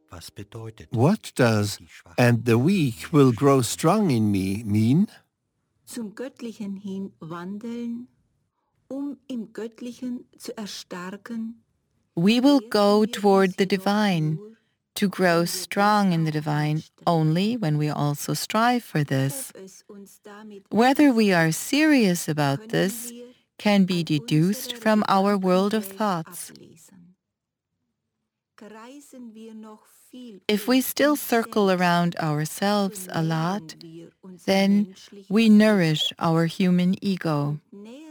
What does "and the weak will grow strong in me" mean? Zum Göttlichen hin wandeln, im Göttlichen zu erstarken. We will go toward the divine, to grow strong in the divine only when we also strive for this. Whether we are serious about this can be deduced from our world of thoughts. If we still circle around ourselves a lot, then we nourish our human ego.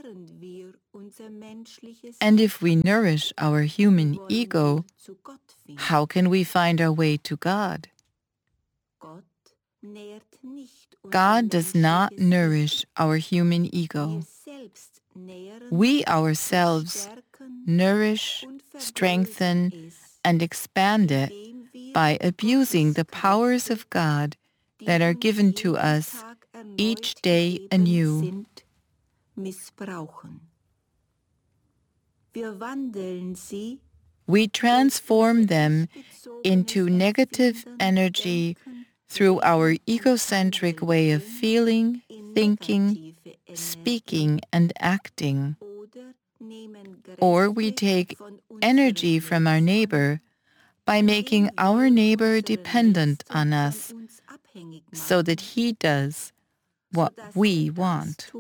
And if we nourish our human ego, how can we find our way to God? God does not nourish our human ego. We ourselves nourish, strengthen, and expand it by abusing the powers of God that are given to us each day anew. We transform them into negative energy through our egocentric way of feeling, thinking, speaking, and acting. Or we take energy from our neighbor by making our neighbor dependent on us so that he does what we want.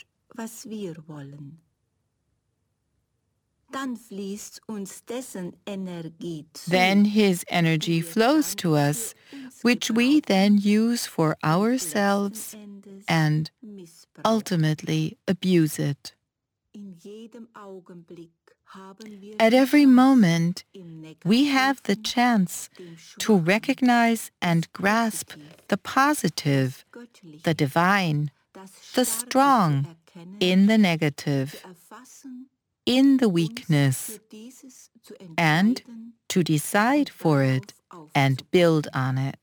Then his energy flows to us, which we then use for ourselves and ultimately abuse it. At every moment, we have the chance to recognize and grasp the positive, the divine, the strong in the negative, in the weakness, and to decide for it and build on it.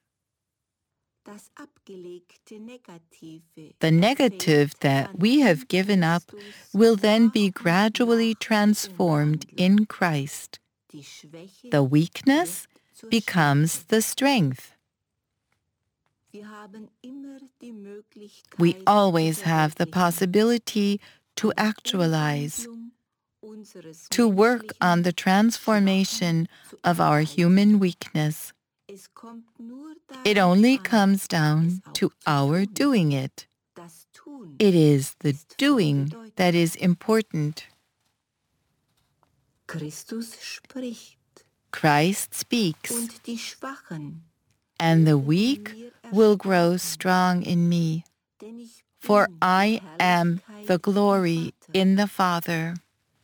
The negative that we have given up will then be gradually transformed in Christ. The weakness becomes the strength. We always have the possibility to actualize, to work on the transformation of our human weakness. It only comes down to our doing it. It is the doing that is important. Christ speaks, and the weak will grow strong in me, for I am the glory in the Father.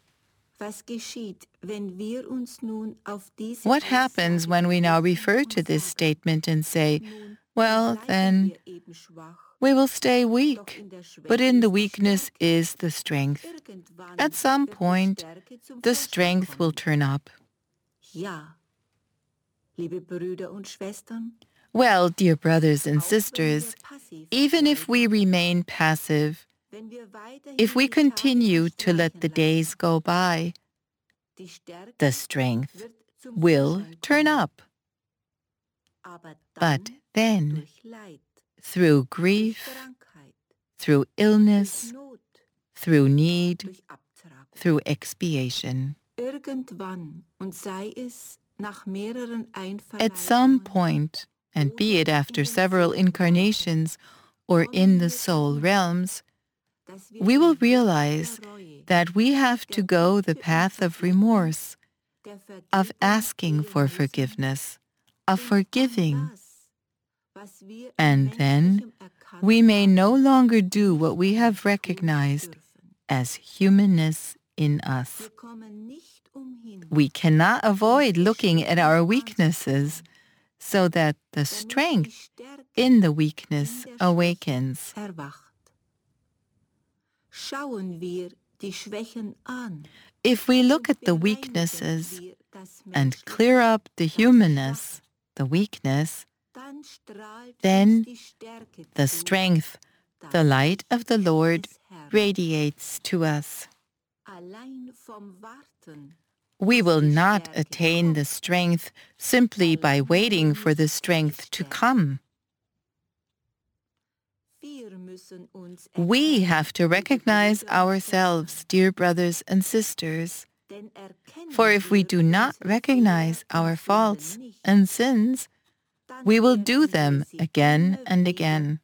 What happens when we now refer to this statement and say, well, then we will stay weak, but in the weakness is the strength. At some point, the strength will turn up. Well, dear brothers and sisters, even if we remain passive, if we continue to let the days go by, the strength will turn up. But then, through grief, through illness, through need, through expiation, at some point, and be it after several incarnations or in the soul realms, we will realize that we have to go the path of remorse, of asking for forgiveness, of forgiving. And then we may no longer do what we have recognized as humanness in us. We cannot avoid looking at our weaknesses so that the strength in the weakness awakens. If we look at the weaknesses and clear up the humanness, the weakness, then the strength, the light of the Lord radiates to us. We will not attain the strength simply by waiting for the strength to come. We have to recognize ourselves, dear brothers and sisters. For if we do not recognize our faults and sins, we will do them again and again.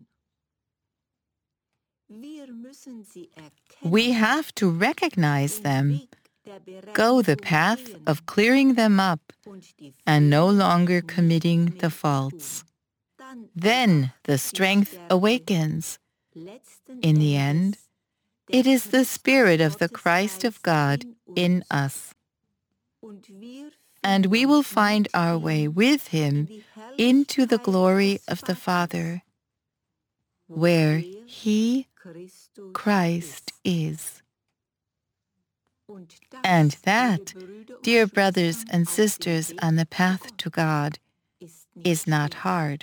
We have to recognize them, go the path of clearing them up, and no longer committing the faults. Then the strength awakens. In the end, it is the Spirit of the Christ of God in us. And we will find our way with Him into the glory of the Father, where He, Christ, is. And that, dear brothers and sisters on the path to God, is not hard.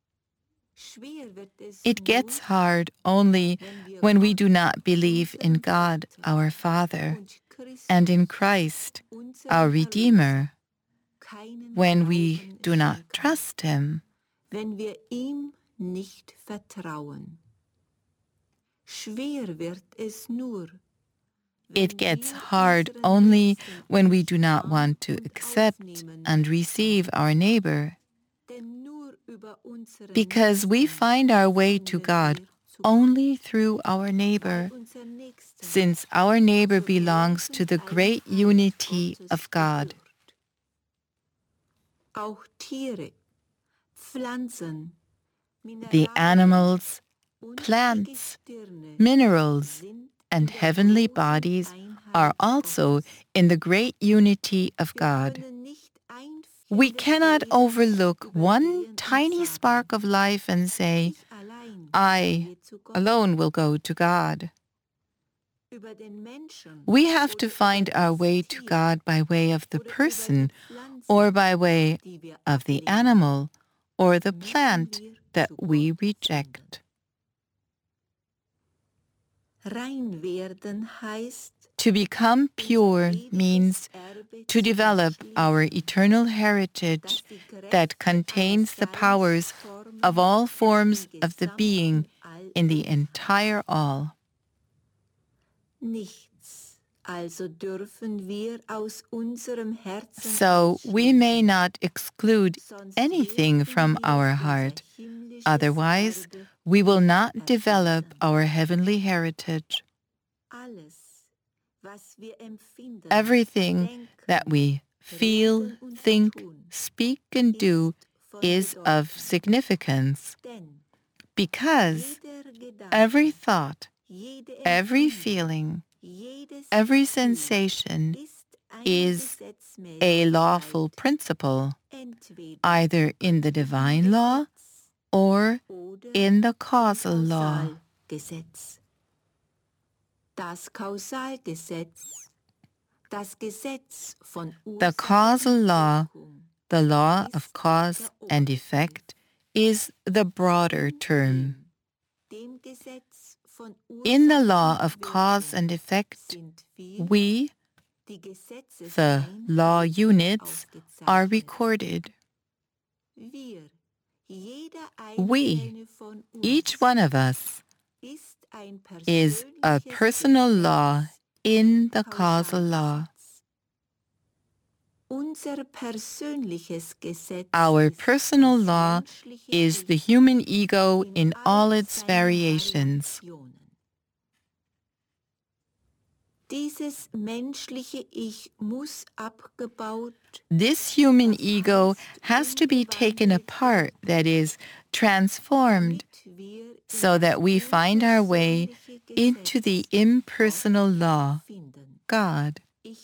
It gets hard only when we do not believe in God, our Father, and in Christ, our Redeemer, when we do not trust Him. Wenn wir ihm nicht vertrauen. Schwer wird es nur. It gets hard only when we do not want to accept and receive our neighbor, because we find our way to God only through our neighbor, since our neighbor belongs to the great unity of God. The animals, plants, minerals, and heavenly bodies are also in the great unity of God. We cannot overlook one tiny spark of life and say, I alone will go to God. We have to find our way to God by way of the person, or by way of the animal, or the plant that we reject. To become pure means to develop our eternal heritage that contains the powers of all forms of the being in the entire all. So we may not exclude anything from our heart, otherwise we will not develop our heavenly heritage. Everything that we feel, think, speak, and do is of significance, because every thought, every feeling, every sensation is a lawful principle, either in the divine law or in the causal law. The causal law, the law of cause and effect, is the broader term. In the law of cause and effect, we, the law units, are recorded. We, each one of us, is a personal law in the causal law. Our personal law is the human ego in all its variations. This human ego has to be taken apart, that is, transformed, so that we find our way into the impersonal law, God.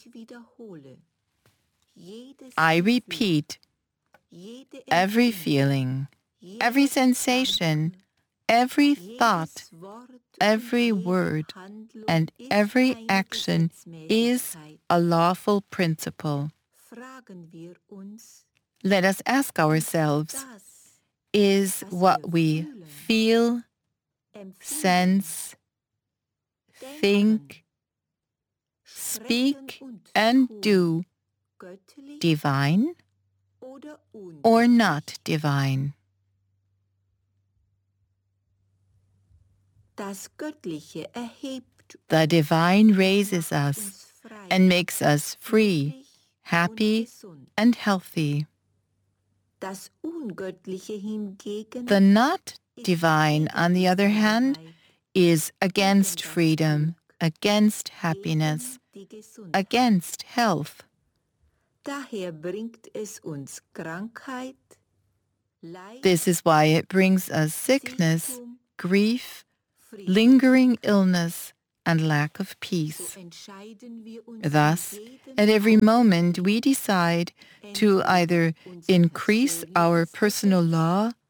I repeat, every feeling, every sensation, every thought, every word, and every action is a lawful principle. Let us ask ourselves, is what we feel, sense, think, speak and do divine or not divine? Das Göttliche erhebt The divine raises us and makes us free, happy, and healthy. Das Ungöttliche hingegen The not divine, on the other hand, is against freedom, against happiness, die Gesundheit. against health. Daher bringt es uns Krankheit, Leid, This is why it brings us sickness, Sichtum, grief, Frieden. lingering illness, and lack of peace. So entscheiden wir uns Thus, in jedem at every Augenblick, moment we decide to either increase our personal law